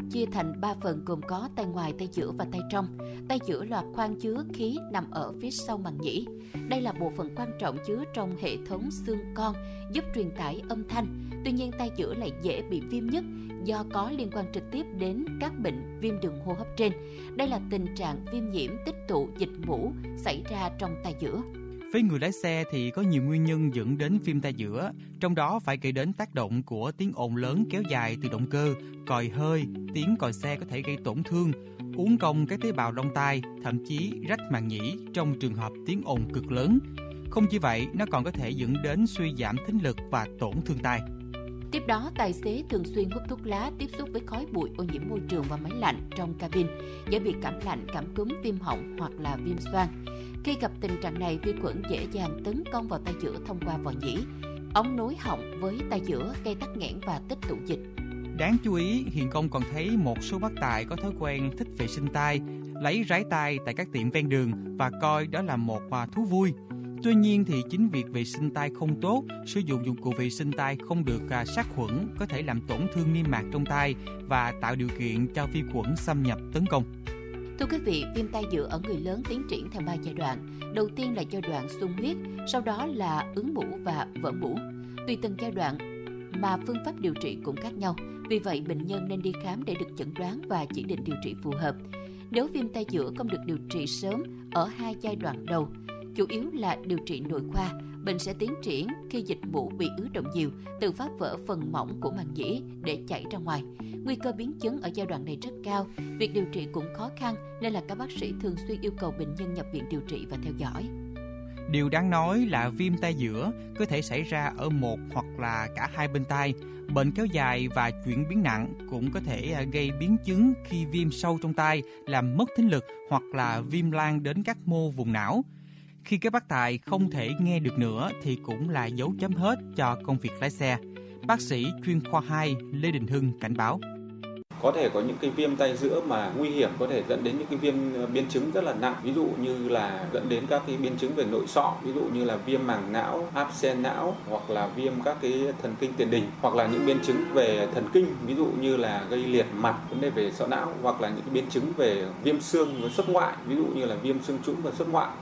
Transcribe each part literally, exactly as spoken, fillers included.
chia thành ba phần gồm có tay ngoài, tay giữa và tay trong. Tay giữa là khoang chứa khí nằm ở phía sau màng nhĩ. Đây là bộ phận quan trọng chứa trong hệ thống xương con, giúp truyền tải âm thanh. Tuy nhiên, tay giữa lại dễ bị viêm nhất do có liên quan trực tiếp đến các bệnh viêm đường hô hấp trên. Đây là tình trạng viêm nhiễm tích tụ dịch mũ xảy ra trong tay giữa. Với người lái xe thì có nhiều nguyên nhân dẫn đến viêm tay giữa, trong đó phải kể đến tác động của tiếng ồn lớn kéo dài từ động cơ, còi hơi, tiếng còi xe có thể gây tổn thương, uốn cong các tế bào lông tai, thậm chí rách màng nhĩ trong trường hợp tiếng ồn cực lớn. Không chỉ vậy, nó còn có thể dẫn đến suy giảm thính lực và tổn thương tai. Tiếp đó, tài xế thường xuyên hút thuốc lá, tiếp xúc với khói bụi, ô nhiễm môi trường và máy lạnh trong cabin, dễ bị cảm lạnh, cảm cúm, viêm họng hoặc là viêm xoang. Khi gặp tình trạng này, vi khuẩn dễ dàng tấn công vào tay giữa thông qua vòi nhĩ, ống nối họng với tay giữa, gây tắc nghẽn và tích tụ dịch. Đáng chú ý, hiện công còn thấy một số bác tài có thói quen thích vệ sinh tai, lấy rái tai tại các tiệm ven đường và coi đó là một thú vui. Tuy nhiên thì chính việc vệ sinh tai không tốt, sử dụng dụng cụ vệ sinh tai không được sát khuẩn có thể làm tổn thương niêm mạc trong tai và tạo điều kiện cho vi khuẩn xâm nhập tấn công. Thưa quý vị, viêm tay giữa ở người lớn tiến triển theo ba giai đoạn. Đầu tiên là giai đoạn xung huyết, sau đó là ứ mũ và vỡ mũ. Tùy từng giai đoạn mà phương pháp điều trị cũng khác nhau. Vì vậy, bệnh nhân nên đi khám để được chẩn đoán và chỉ định điều trị phù hợp. Nếu viêm tay giữa không được điều trị sớm ở hai giai đoạn đầu, chủ yếu là điều trị nội khoa, bệnh sẽ tiến triển khi dịch mũ bị ứ động nhiều, tự phá vỡ phần mỏng của màng nhĩ để chảy ra ngoài. Nguy cơ biến chứng ở giai đoạn này rất cao, việc điều trị cũng khó khăn nên là các bác sĩ thường xuyên yêu cầu bệnh nhân nhập viện điều trị và theo dõi. Điều đáng nói là viêm tay giữa có thể xảy ra ở một hoặc là cả hai bên tai. Bệnh kéo dài và chuyển biến nặng cũng có thể gây biến chứng khi viêm sâu trong tai, làm mất thính lực hoặc là viêm lan đến các mô vùng não. Khi các bác tài không thể nghe được nữa thì cũng là dấu chấm hết cho công việc lái xe. Bác sĩ chuyên khoa hai Lê Đình Hưng cảnh báo. Có thể có những cái viêm tay giữa mà nguy hiểm, có thể dẫn đến những cái viêm biến chứng rất là nặng, ví dụ như là dẫn đến các cái biến chứng về nội sọ, ví dụ như là viêm màng não, áp xe não hoặc là viêm các cái thần kinh tiền đình, hoặc là những biến chứng về thần kinh, ví dụ như là gây liệt mặt, vấn đề về sọ não, hoặc là những cái biến chứng về viêm xương và xuất ngoại, ví dụ như là viêm xương trũng và xuất ngoại.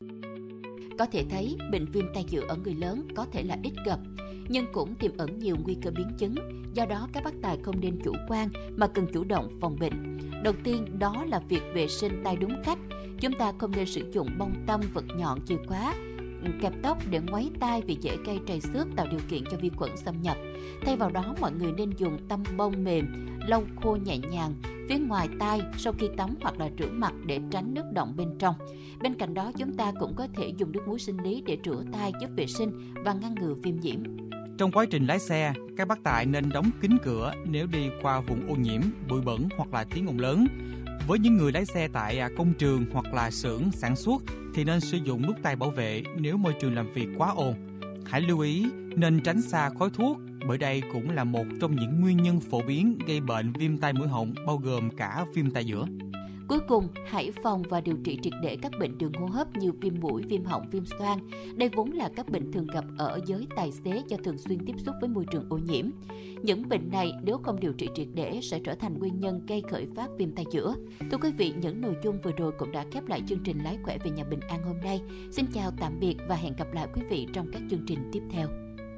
Có thể thấy bệnh viêm tay giữa ở người lớn có thể là ít gặp, nhưng cũng tiềm ẩn nhiều nguy cơ biến chứng. Do đó, các bác tài không nên chủ quan mà cần chủ động phòng bệnh. Đầu tiên đó là việc vệ sinh tay đúng cách. Chúng ta không nên sử dụng bông tăm, vật nhọn, chìa khóa, kẹp tóc để ngoáy tai vì dễ gây trầy xước, tạo điều kiện cho vi khuẩn xâm nhập. Thay vào đó, mọi người nên dùng tăm bông mềm, lau khô nhẹ nhàng phía ngoài tai sau khi tắm hoặc là rửa mặt để tránh nước đọng bên trong. Bên cạnh đó, chúng ta cũng có thể dùng nước muối sinh lý để rửa tai giúp vệ sinh và ngăn ngừa viêm nhiễm. Trong quá trình lái xe, các bác tài nên đóng kín cửa nếu đi qua vùng ô nhiễm, bụi bẩn hoặc là tiếng ồn lớn. Với những người lái xe tại công trường hoặc là xưởng sản xuất thì nên sử dụng nút tai bảo vệ nếu môi trường làm việc quá ồn. Hãy lưu ý nên tránh xa khói thuốc, bởi đây cũng là một trong những nguyên nhân phổ biến gây bệnh viêm tai mũi họng, bao gồm cả viêm tai giữa. Cuối cùng, hãy phòng và điều trị triệt để các bệnh đường hô hấp như viêm mũi, viêm họng, viêm xoang. Đây vốn là các bệnh thường gặp ở giới tài xế do thường xuyên tiếp xúc với môi trường ô nhiễm. Những bệnh này nếu không điều trị triệt để sẽ trở thành nguyên nhân gây khởi phát viêm tay giữa. Thưa quý vị, những nội dung vừa rồi cũng đã khép lại chương trình Lái khỏe về nhà bình an hôm nay. Xin chào tạm biệt và hẹn gặp lại quý vị trong các chương trình tiếp theo.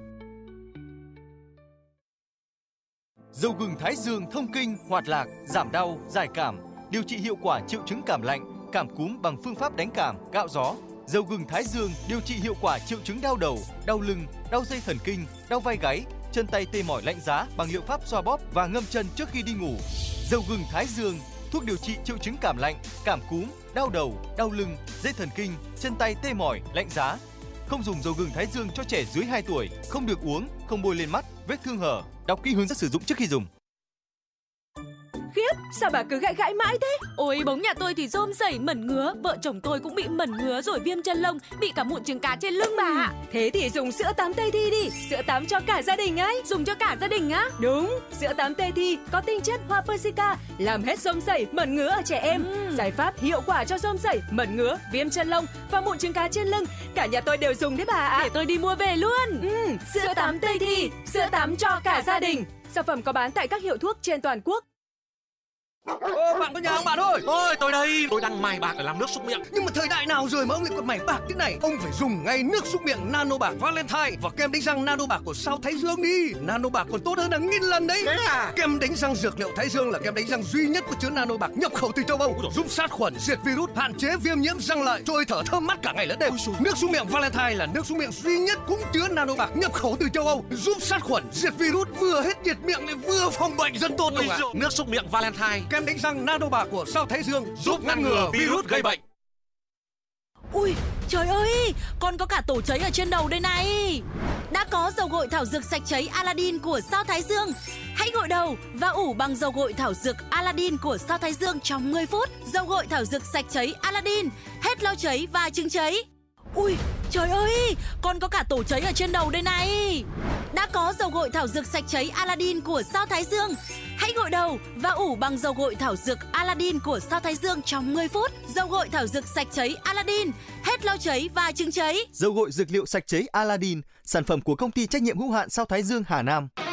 Dầu gừng Thái Dương thông kinh, hoạt lạc, giảm đau, giải cảm, điều trị hiệu quả triệu chứng cảm lạnh, cảm cúm bằng phương pháp đánh cảm, gạo gió. Dầu gừng Thái Dương điều trị hiệu quả triệu chứng đau đầu, đau lưng, đau dây thần kinh, đau vai gáy, chân tay tê mỏi lạnh giá bằng liệu pháp xoa bóp và ngâm chân trước khi đi ngủ. Dầu gừng Thái Dương, thuốc điều trị triệu chứng cảm lạnh, cảm cúm, đau đầu, đau lưng, dây thần kinh, chân tay tê mỏi, lạnh giá. Không dùng dầu gừng Thái Dương cho trẻ dưới hai tuổi, không được uống, không bôi lên mắt, vết thương hở. Đọc kỹ hướng dẫn sử dụng trước khi dùng. Khiếp, sao bà cứ gãi gãi mãi thế? Ôi, bóng nhà tôi thì rôm rẩy mẩn ngứa, vợ chồng tôi cũng bị mẩn ngứa rồi viêm chân lông, bị cả mụn trứng cá trên lưng bà ạ. Thế thì dùng sữa tắm Tây Thi đi, sữa tắm cho cả gia đình ấy. Dùng cho cả gia đình á? Đúng, sữa tắm Tây Thi có tinh chất hoa persica, làm hết rôm rẩy, mẩn ngứa ở trẻ em. Ừ. Giải pháp hiệu quả cho rôm rẩy, mẩn ngứa, viêm chân lông và mụn trứng cá trên lưng. Cả nhà tôi đều dùng đấy bà ạ. Để tôi đi mua về luôn. Ừ, sữa, sữa tắm Tây Thi, sữa tắm cho cả gia đình. Sản phẩm có bán tại các hiệu thuốc trên toàn quốc. Ô, bạn có nhà không bạn ơi? Ôi, tôi đây, tôi đang mài bạc để làm nước súc miệng. Nhưng mà thời đại nào rồi mà ông lại còn mài bạc thế này? Ông phải dùng ngay nước súc miệng Nano Bạc Valentine và kem đánh răng Nano Bạc của Sao Thái Dương đi. Nano Bạc còn tốt hơn hàng nghìn lần đấy. Thế à? Kem đánh răng dược liệu Thái Dương là kem đánh răng duy nhất có chứa Nano Bạc nhập khẩu từ châu Âu, giúp sát khuẩn, diệt virus, hạn chế viêm nhiễm răng lợi, trôi thở thơm mát cả ngày lẫn đêm. Nước súc miệng Valentine là nước súc miệng duy nhất cũng chứa Nano Bạc nhập khẩu từ châu Âu, giúp sát khuẩn, diệt virus, vừa hết nhiệt miệng lại vừa phòng bệnh rất tốt đúng không ạ? Nước súc miệng Valentine, kem đánh răng Nano Bạc của Sao Thái Dương giúp ngăn ngừa virus gây bệnh. Ui, trời ơi, con có cả tổ cháy ở trên đầu đây này. Đã có dầu gội thảo dược sạch cháy Aladdin của Sao Thái Dương. Hãy gội đầu và ủ bằng dầu gội thảo dược Aladdin của Sao Thái Dương trong mười phút. Dầu gội thảo dược sạch cháy Aladdin, hết lau cháy và chứng cháy. Ui, trời ơi, con có cả tổ cháy ở trên đầu đây này. Đã có dầu gội thảo dược sạch cháy Aladdin của Sao Thái Dương. Hãy gội đầu và ủ bằng dầu gội thảo dược Aladdin của Sao Thái Dương trong mười phút. Dầu gội thảo dược sạch cháy Aladdin, hết lau cháy và chứng cháy. Dầu gội dược liệu sạch cháy Aladdin, sản phẩm của công ty trách nhiệm hữu hạn Sao Thái Dương Hà Nam.